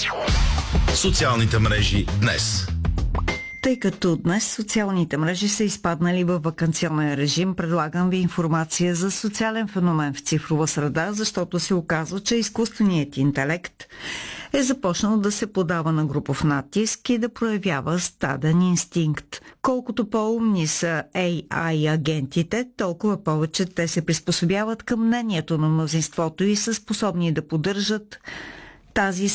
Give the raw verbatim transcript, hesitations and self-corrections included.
Социалните мрежи днес. Тъй като днес социалните мрежи са изпаднали във ваканционен режим, предлагам ви информация за социален феномен в цифрова среда, защото се оказва, че изкуственият интелект е започнал да се подава на групов натиск и да проявява стаден инстинкт. Колкото по-умни са Ей Ай агентите, толкова повече те се приспособяват към мнението на мнозинството и са способни да поддържат тази